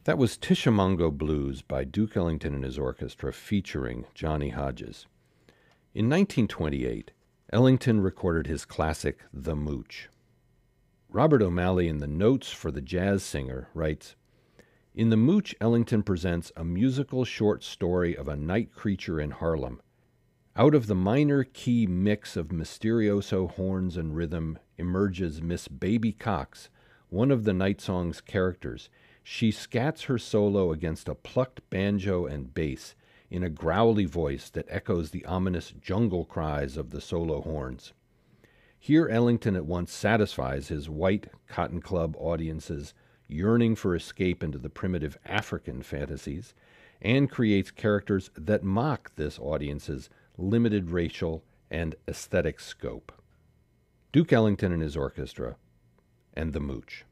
That was Tishomingo Blues by Duke Ellington and his orchestra featuring Johnny Hodges. In 1928, Ellington recorded his classic The Mooch. Robert O'Malley in the notes for The Jazz Singer writes, "In The Mooch, Ellington presents a musical short story of a night creature in Harlem. Out of the minor key mix of mysterioso horns and rhythm emerges Miss Baby Cox, one of the night song's characters. She scats her solo against a plucked banjo and bass in a growly voice that echoes the ominous jungle cries of the solo horns. Here Ellington at once satisfies his white Cotton Club audience's yearning for escape into the primitive African fantasies, and creates characters that mock this audience's limited racial and aesthetic scope." Duke Ellington and his orchestra, and The Mooch.